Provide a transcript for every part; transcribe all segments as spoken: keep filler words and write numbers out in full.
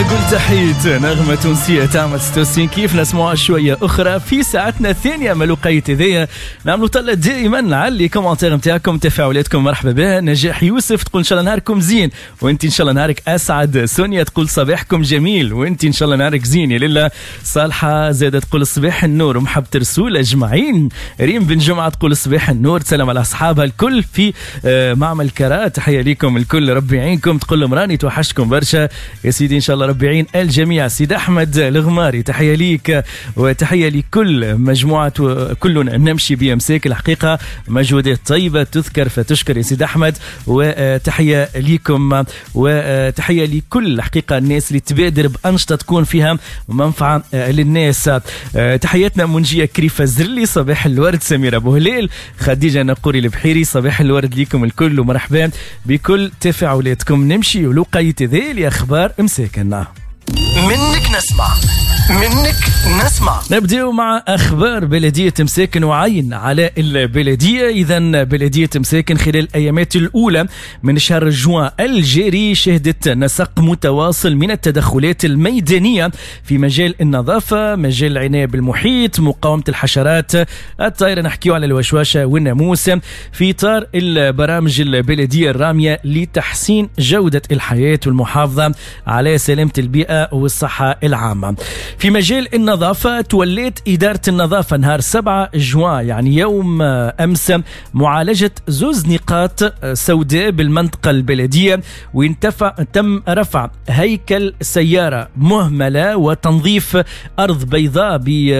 أقول تحية نغمة تونسية تعمل ستة وستين كيف نسمعها شوية أخرى في ساعتنا الثانية ملوقية ذي. نعملوا طلة دائما على كومنتير متاعكم تفاعلاتكم. مرحبا بها. نجاح يوسف تقول إن شاء الله نهاركم زين وأنت إن شاء الله نهارك أسعد. سونيا تقول صباحكم جميل وأنت إن شاء الله نهارك زين يا لله. صالحة زادة تقول صباح النور ومحبة رسول أجمعين. ريم بن جمعة تقول صباح النور تسلم على أصحابها الكل في معمل كرا. تحية لكم الكل ربي يعينكم. تقول لهم راني توحشكم برشا يا سيدي إن شاء الله ربي يعين الجميع. سيد أحمد الغماري تحية ليك وتحية لكل مجموعة كلنا نمشي بيمساك. الحقيقة مجهودات طيبة تذكر فتشكر يا سيد أحمد وتحية ليكم وتحية لكل الحقيقة الناس اللي تبادر بأنشطة تكون فيها منفعة للناس. تحياتنا منجية كريفة زرلي صباح الورد. سميرة أبو هليل خديجة نقوري البحيري صباح الورد ليكم الكل ومرحبا بكل تفاعلاتكم. نمشي ولقيت ذيل يا أخبار مساكنا منك نسمع منك نسمع. نبدأ مع أخبار بلدية مساكن وعين على البلدية. إذن بلدية مساكن خلال الأيامات الأولى من شهر جوان الجاري شهدت نسق متواصل من التدخلات الميدانية في مجال النظافة، مجال العناية بالمحيط، مقاومة الحشرات الطائرة، نحكيه على الوشواشة والناموس، في إطار البرامج البلدية الرامية لتحسين جودة الحياة والمحافظة على سلامة البيئة والصحة العامة. في مجال النظافة توليت إدارة النظافة نهار سبعة جوان يعني يوم أمس معالجة زوز نقاط سوداء بالمنطقة البلدية وين تم رفع هيكل سيارة مهملة وتنظيف أرض بيضاء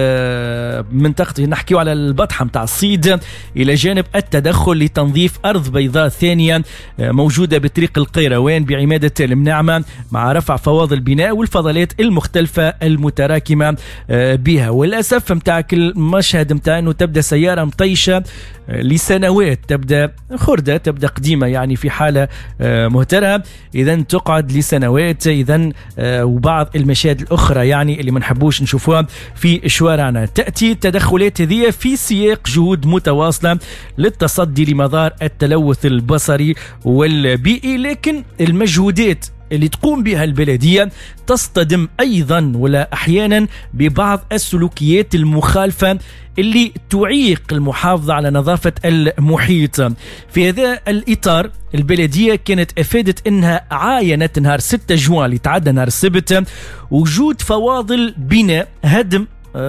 بمنطقة نحكيه على البطحة متاع الصيد، إلى جانب التدخل لتنظيف أرض بيضاء ثانية موجودة بطريق القيروان بعمادة المنعمة مع رفع فواضل البناء والفضلات المختلفة المتراكمة بها. والأسف متاعك المشهد متاع أنه تبدأ سيارة مطيشة لسنوات، تبدأ خردة، تبدأ قديمة يعني في حالة مهترة، إذن تقعد لسنوات. إذن وبعض المشاهد الأخرى يعني اللي ما نحبوش نشوفوها في شوارعنا. تأتي التدخلات هذه في سياق جهود متواصلة للتصدي لمظاهر التلوث البصري والبيئي، لكن المجهودات اللي تقوم بها البلدية تصطدم أيضا ولا أحيانا ببعض السلوكيات المخالفة اللي تعيق المحافظة على نظافة المحيط. في هذا الإطار البلدية كانت أفادت أنها عاينت نهار ستة جوان اللي تعدى نهار السبت وجود فواضل بناء هدم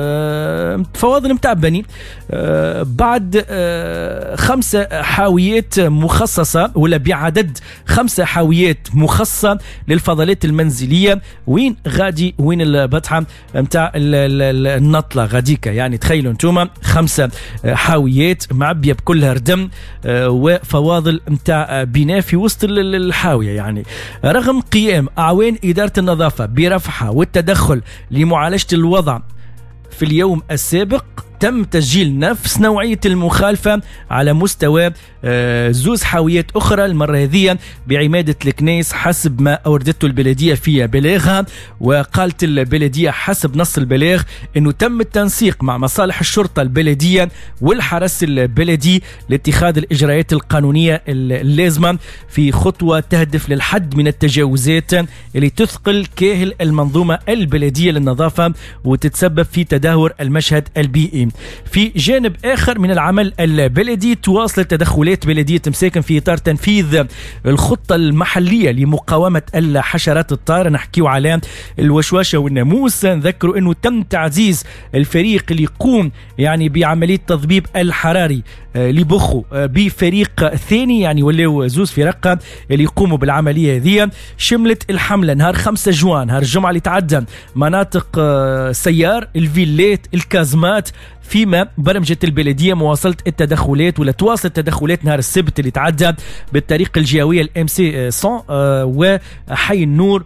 أه فواضل متاع بني أه بعد أه خمسة حاويات مخصصة ولا بعدد خمسة حاويات مخصصة للفضلات المنزلية. وين غادي وين البطحة متاع النطلة غاديكا يعني تخيلوا انتوما خمسة حاويات معبية بكلها ردم أه وفواضل متاع بناء في وسط الحاوية. يعني رغم قيام أعوان إدارة النظافة برفعها والتدخل لمعالجة الوضع في اليوم السابق، تم تسجيل نفس نوعية المخالفة على مستوى زوز حاويات أخرى المرة هذه بعمادة الكنيس حسب ما أوردته البلدية في بلاغها. وقالت البلدية حسب نص البلاغ أنه تم التنسيق مع مصالح الشرطة البلدية والحرس البلدي لاتخاذ الإجراءات القانونية اللازمة في خطوة تهدف للحد من التجاوزات اللي تثقل كاهل المنظومة البلدية للنظافة وتتسبب في تدهور المشهد البيئي. في جانب آخر من العمل البلدي تواصل تدخلات بلدية مساكن في إطار تنفيذ الخطة المحلية لمقاومة الحشرات الطائرة، نحكيو على الوشواشة والناموس. نذكروا أنه تم تعزيز الفريق اللي يقوم يعني بعملية تضبيب الحراري لبخو بفريق ثاني يعني ولاو زوز فرق اللي يقوموا بالعملية هذه. شملت الحملة نهار خمسة جوان نهار الجمعة اللي تعدى مناطق سيار الفيلات الكازمات، فيما برمجت البلدية مواصلة التدخلات ولا تواصل التدخلات نهار السبت اللي تعدى بالطريق الجهوية الام سي مية وحي النور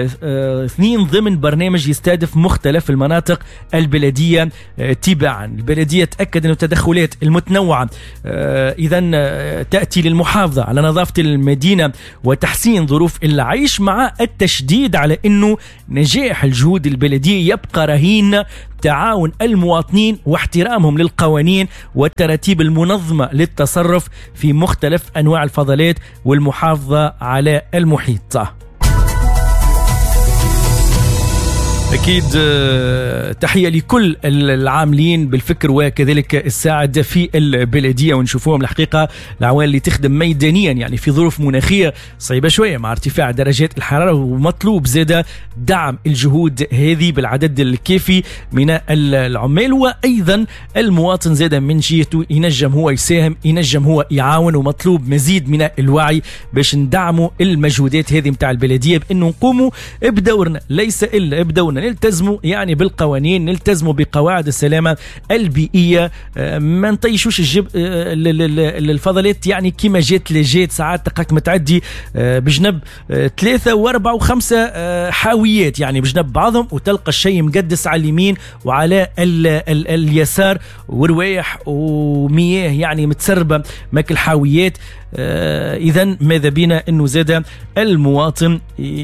اثنين ضمن برنامج يستهدف مختلف المناطق البلدية تباعا. البلدية تأكد أن التدخلات المتنوعة إذن تأتي للمحافظة على نظافة المدينة وتحسين ظروف العيش، مع التشديد على أنه نجاح الجهود البلدية يبقى رهين تعاون المواطنين واحترامهم للقوانين والتراتيب المنظمة للتصرف في مختلف أنواع الفضلات والمحافظة على المحيط. أكيد تحية لكل العاملين بالفكر وكذلك الساعد في البلدية، ونشوفوهم الحقيقة العوائل اللي تخدم ميدانيا يعني في ظروف مناخية صعبة شوية مع ارتفاع درجات الحرارة، ومطلوب زيادة دعم الجهود هذه بالعدد الكافي من العمال، وأيضا المواطن زيادة من جهته ينجم هو يساهم، ينجم هو يعاون، ومطلوب مزيد من الوعي باش ندعموا المجهودات هذه متاع البلدية بأنه نقوموا بدورنا، ليس إلا بدورنا نلتزموا يعني بالقوانين، نلتزموا بقواعد السلامة البيئية، ما نطيشوش الجب الفضلات يعني كيما جات لجات ساعات تقاك متعدي بجنب ثلاثة واربعة وخمسة حاويات يعني بجنب بعضهم، وتلقى الشيء مقدس على اليمين وعلى ال ال اليسار، وروايح ومياه يعني متسربة ماك الحاويات. آه إذن ماذا بينا أنه زاد المواطن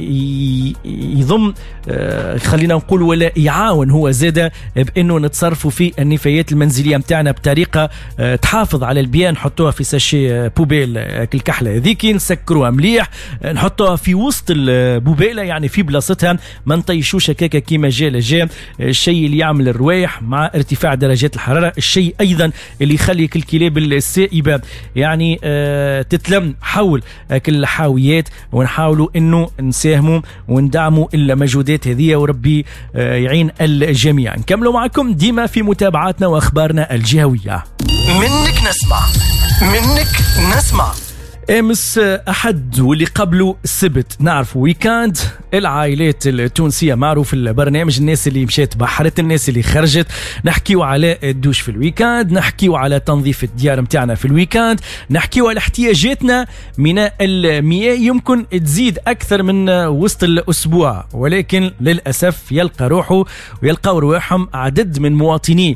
يضم آه خلينا نقول ولا يعاون هو زاد بأنه نتصرفوا في النفايات المنزلية متاعنا بطريقة آه تحافظ على البيئة، نحطوها في ساشي بوبيل الكحلة هذيك نسكروها مليح، نحطوها في وسط البوبيلة يعني في بلاصتها، ما نطيشوش هكاكا كيما جا لجا. الشيء اللي يعمل الروايح مع ارتفاع درجات الحرارة، الشيء أيضا اللي يخلي الكلاب السائبة يعني آه تتلم حول كل الحاويات، ونحاولوا انه نساهموا وندعموا المجهودات هذه، وربي يعين الجميع. نكملوا معكم ديما في متابعاتنا واخبارنا الجهوية. منك نسمع منك نسمع امس احد واللي قبله السبت نعرف ويكاند العائلات التونسيه، معروف البرنامج، الناس اللي مشات بحرت، الناس اللي خرجت، نحكيو على الدوش في الويكاند، نحكيو على تنظيف الديار متاعنا في الويكاند، نحكيو على احتياجاتنا من المياه يمكن تزيد اكثر من وسط الاسبوع، ولكن للاسف يلقى روحه ويلقى رواحهم عدد من مواطني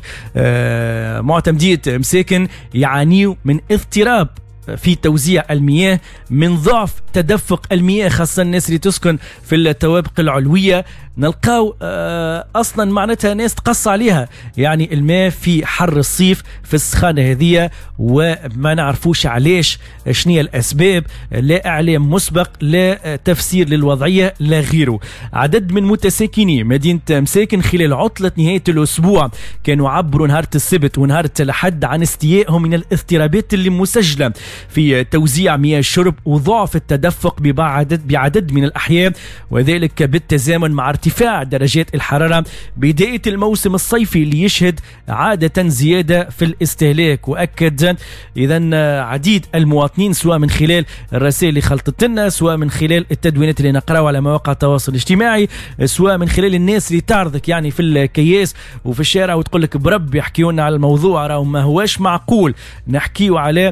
معتمديه مساكن يعانيوا من اضطراب في توزيع المياه، من ضعف تدفق المياه، خاصة الناس اللي تسكن في الطوابق العلوية. نلقاو أصلا معناتها ناس تقص عليها يعني الماء في حر الصيف في السخانة هذه، وما نعرفوش علاش، شنية الأسباب، لا إعلام مسبق، لا تفسير للوضعية، لا غيره. عدد من متساكني مدينة مساكن خلال عطلة نهاية الأسبوع كانوا عبروا نهار السبت ونهار الأحد عن استيائهم من الاضطرابات اللي مسجلة في توزيع مياه الشرب وضعف التدفق بعدد بعدد من الأحياء، وذلك بالتزامن مع ارتفاع درجات الحرارة بداية الموسم الصيفي اللي يشهد عادة زيادة في الاستهلاك. وأكد إذن عديد المواطنين سواء من خلال الرسائل اللي خلطت لنا، سواء من خلال التدوينات اللي نقرأوا على مواقع التواصل الاجتماعي، سواء من خلال الناس اللي تعرضك يعني في الكياس وفي الشارع وتقول لك برب يحكيونا على الموضوع، راهو ما هواش معقول نحكيو على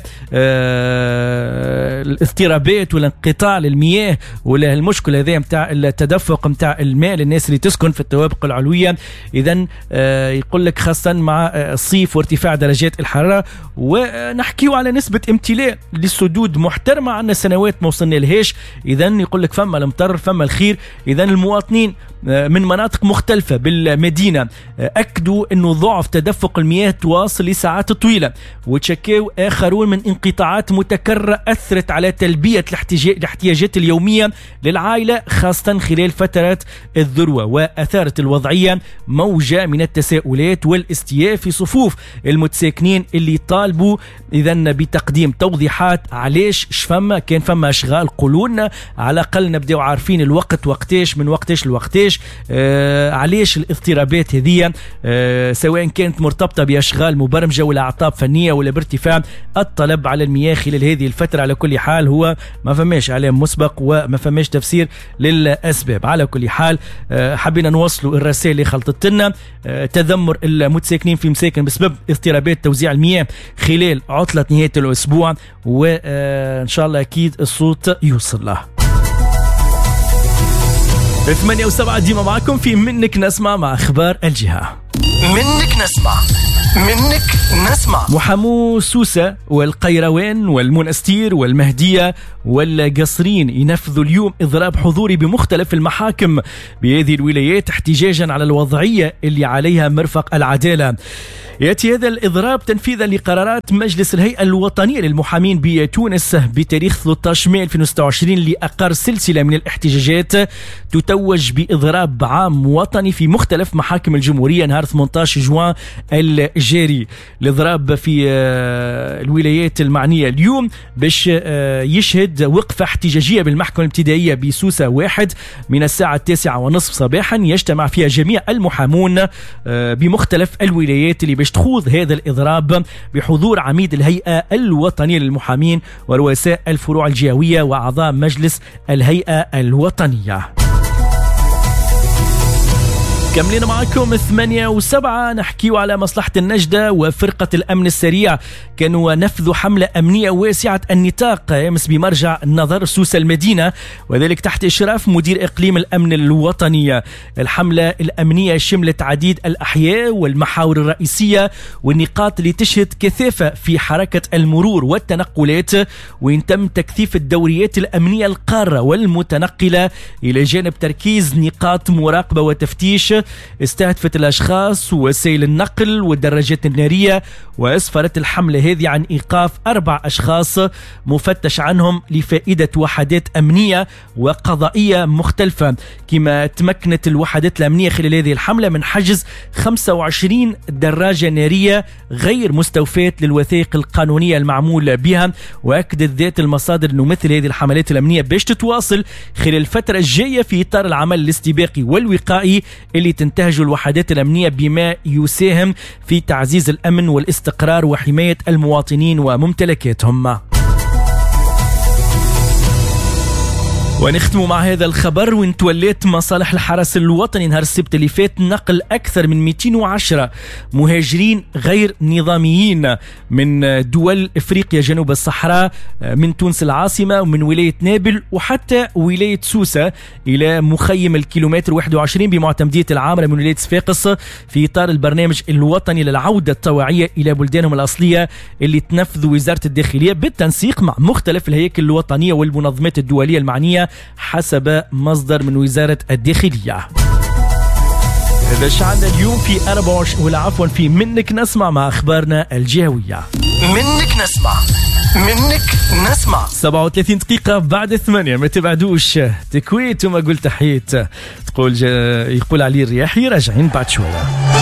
آه الاضطرابات ولا انقطاع للمياه ولا المشكلة هذه متاع التدفق متاع الماء للناس اللي تسكن في الطوابق العلوية. إذن آه يقول لك خاصة مع الصيف وارتفاع درجات الحرارة، ونحكيو على نسبة امتلاء للسدود محترمة، عندنا سنوات ما وصلنا لهاش. إذن يقول لك فما المطر فما الخير. إذن المواطنين من مناطق مختلفة بالمدينة أكدوا أنه ضعف تدفق المياه تواصل لساعات طويلة، وتشكوا آخرون من انقطاعات متكررة أثرت على تلبية الاحتياجات اليومية للعائلة خاصة خلال فترات الذروة، وأثارت الوضعية موجة من التساؤلات والاستياء في صفوف المتساكنين اللي طالبوا إذن بتقديم توضيحات علاش شفما كان فما أشغال قولولنا على الأقل نبدأ عارفين الوقت وقتاش من وقتاش لوقتاش، آه علاش الاضطرابات هذه آه سواء كانت مرتبطة بأشغال مبرمجة ولا أعطاب فنية ولا بارتفاع الطلب على المياه خلال هذه الفترة. على كل حال هو ما فماش علم مسبق وما فماش تفسير للأسباب. على كل حال آه حبينا نوصلوا الرسائل اللي خلطت لنا، آه تذمر المتساكنين في مساكن بسبب اضطرابات توزيع المياه خلال عطلة نهاية الأسبوع، وإن شاء الله أكيد الصوت يوصل له. ثمانية وسبعة ديما معكم في منك نسمع مع أخبار الجهة. منك نسمع منك نسمع. محامو سوسة والقيروان والمنستير والمهدية والقصرين ينفذوا اليوم إضراب حضوري بمختلف المحاكم بهذه الولايات احتجاجا على الوضعية اللي عليها مرفق العدالة. يأتي هذا الإضراب تنفيذا لقرارات مجلس الهيئة الوطنية للمحامين بتونس بتاريخ ثلاثة عشر مايو ألفين وستة وعشرين اللي أقر سلسلة من الاحتجاجات تتوج بإضراب عام وطني في مختلف محاكم الجمهورية نهار ثمانية عشر جوان الجاري. الإضراب في الولايات المعنية اليوم باش يشهد وقفة احتجاجية بالمحكمة الابتدائية بسوسة واحد من الساعة التاسعة ونصف صباحا يجتمع فيها جميع المحامون بمختلف الولايات اللي باش تخوض هذا الإضراب بحضور عميد الهيئة الوطنية للمحامين ورؤساء الفروع الجهوية وأعضاء مجلس الهيئة الوطنية. كملين معكم ثمانية وسبعة نحكيو على مصلحة النجدة وفرقة الأمن السريع كانوا نفذوا حملة أمنية واسعة النطاق يمس بمرجع النظر سوسة المدينة وذلك تحت إشراف مدير إقليم الأمن الوطني. الحملة الأمنية شملت عديد الأحياء والمحاور الرئيسية والنقاط اللي تشهد كثافة في حركة المرور والتنقلات وين تم تكثيف الدوريات الأمنية القارة والمتنقلة إلى جانب تركيز نقاط مراقبة وتفتيش استهدفت الأشخاص ووسائل النقل والدراجات النارية وأسفرت الحملة هذه عن إيقاف أربع أشخاص مفتش عنهم لفائدة وحدات أمنية وقضائية مختلفة. كما تمكنت الوحدات الأمنية خلال هذه الحملة من حجز خمسة وعشرين دراجة نارية غير مستوفاة للوثائق القانونية المعمول بها. وأكدت ذات المصادر أنه مثل هذه الحملات الأمنية باش تتواصل خلال الفترة الجاية في إطار العمل الاستباقي والوقائي اللي تنتهج الوحدات الأمنية بما يساهم في تعزيز الأمن والاستقرار وحماية المواطنين وممتلكاتهم. ونختم مع هذا الخبر وين توليت مصالح الحرس الوطني نهار السبت اللي فات نقل أكثر من مئتين وعشرة مهاجرين غير نظاميين من دول إفريقيا جنوب الصحراء من تونس العاصمة ومن ولاية نابل وحتى ولاية سوسة إلى مخيم الكيلومتر واحد وعشرين بمعتمدية العامرة من ولاية صفاقس في إطار البرنامج الوطني للعودة الطوعية إلى بلدانهم الأصلية اللي تنفذ وزارة الداخلية بالتنسيق مع مختلف الهياكل الوطنية والمنظمات الدولية المعنية حسب مصدر من وزارة الداخلية. هذا شعنا اليوم في أربعة وعشرين ولا عفوا في منك نسمع مع أخبارنا الجهوية. منك نسمع منك نسمع. سبعة وثلاثين دقيقة بعد ثمانية ما تبعدوش تكويت وما قلت حيت تقول يقول علي الرياحي راجعين بعد شوية.